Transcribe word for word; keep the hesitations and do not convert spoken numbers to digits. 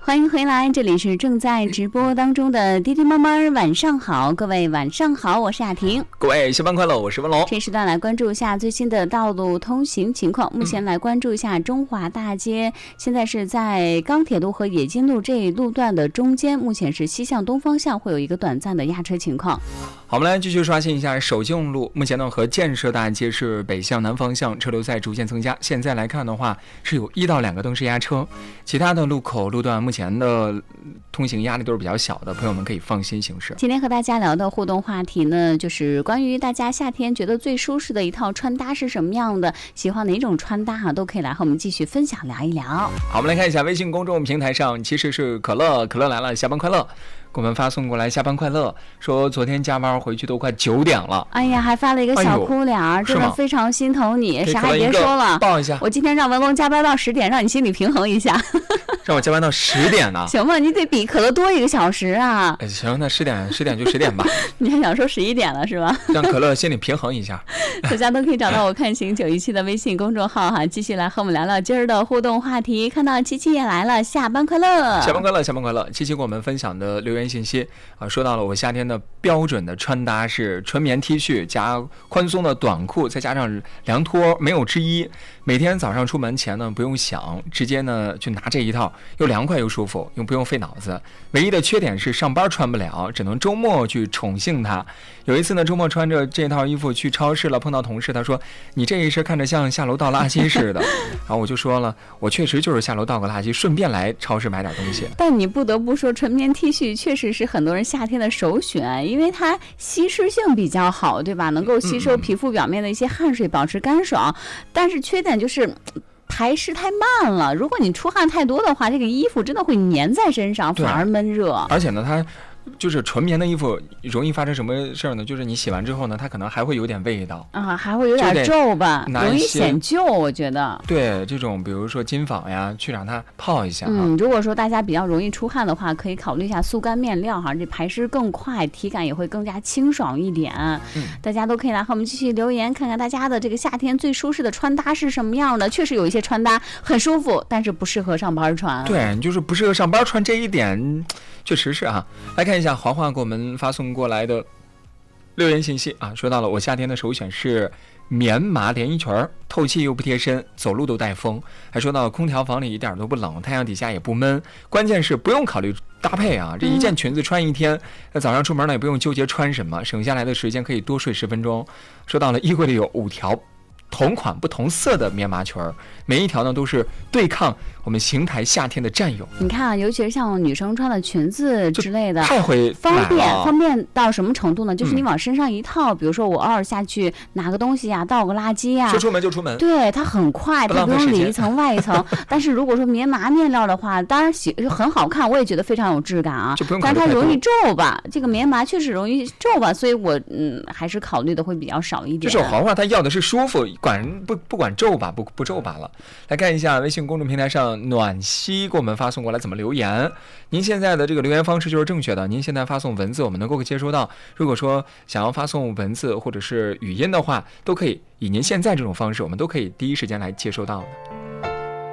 欢迎回来，这里是正在直播当中的滴滴妈妈晚上好，各位晚上好，我是雅婷。 各位下班快乐，我是文龙。 这时段来关注一下最新的道路通行情况。目前来关注一下中华大街，嗯、现在是在钢铁路和冶金路这一路段的中间，目前是西向东方向会有一个短暂的压车情况。 好，我们来继续刷新一下首敬路，目前呢和建设大街是北向南方向，车流在逐渐增加。现在来看的话，是有一到两个灯是压车，其他的路口路段目前的通行压力都是比较小的，朋友们可以放心行驶。 今天和大家聊的互动话题呢，就是关于大家夏天觉得最舒适的一套穿搭是什么样的，喜欢哪种穿搭啊，都可以来和我们继续分享聊一聊。 好，我们来看一下微信公众平台上，其实是可乐，可乐来了，下班快乐。给我们发送过来，下班快乐，说昨天加班回去都快九点了。 哎呀，还发了一个小哭脸，哎、真的非常心疼你，啥也别说了， 抱一下。 我今天让文龙加班到十点，让你心里平衡一下。 让我加班到十点呢？ 行吧，你得比可乐多一个小时啊。 哎、行，那十点十点就十点吧。 你还想说十一点了是吧？ 让可乐心里平衡一下。 大家都可以找到我看行九一七的微信公众号哈，继续来和我们聊聊今儿的互动话题。看到七七也来了，下班快乐， 下班快乐，下班快乐。七七给我们分享的留言信息。啊，说到了我夏天的标准的穿搭是纯棉 T 恤加宽松的短裤，再加上凉拖，没有之一。每天早上出门前呢，不用想，直接呢去拿这一套，又凉快又舒服，又不用费脑子。唯一的缺点是上班穿不了，只能周末去宠幸它。有一次呢，周末穿着这套衣服去超市了，碰到同事，他说：“你这一身看着像下楼倒垃圾似的。”然后我就说了，我确实就是下楼倒个垃圾，顺便来超市买点东西。 但你不得不说，纯棉 T 恤确实是很多人夏天的首选，因为它吸湿性比较好，对吧？能够吸收皮肤表面的一些汗水，保持干爽。但是缺点就是排湿太慢了，如果你出汗太多的话，这个衣服真的会粘在身上，反而闷热。 而且呢，它就是纯棉的衣服容易发生什么事儿呢？就是你洗完之后呢，它可能还会有点味道啊，还会有点皱吧，容易显旧，我觉得。 对，这种比如说金纺呀，去让它泡一下。 嗯，如果说大家比较容易出汗的话，可以考虑一下速干面料哈，这排湿更快，体感也会更加清爽一点。嗯，大家都可以来和我们继续留言，看看大家的这个夏天最舒适的穿搭是什么样的。确实有一些穿搭很舒服，但是不适合上班穿。 对，就是不适合上班穿这一点。确实是啊，来看一下黄华给我们发送过来的留言信息啊，说到了我夏天的首选是棉麻连衣裙，透气又不贴身，走路都带风。还说到空调房里一点都不冷，太阳底下也不闷，关键是不用考虑搭配啊，这一件裙子穿一天，那早上出门呢也不用纠结穿什么，省下来的时间可以多睡十分钟。说到了衣柜里有五条同款不同色的棉麻裙，每一条呢都是对抗我们邢台夏天的战友。 你看啊，尤其是像女生穿的裙子之类的， 太会方便，方便到什么程度呢？就是你往身上一套，嗯、比如说我偶尔下去拿个东西呀、啊，倒个垃圾呀、啊， 说出门就出门。 对，它很快，它不用里一层外一层。但是如果说棉麻面料的话，当然喜很好看，我也觉得非常有质感啊。 就不用但是它容易皱吧？这个棉麻确实容易皱吧，所以我嗯还是考虑的会比较少一点。 就是黄话，他要的是舒服。管不不管皱吧，不不皱吧了。来看一下微信公众平台上暖西给我们发送过来怎么留言。您现在的这个留言方式就是正确的，您现在发送文字我们能够接收到，如果说想要发送文字或者是语音的话，都可以以您现在这种方式，我们都可以第一时间来接收到的。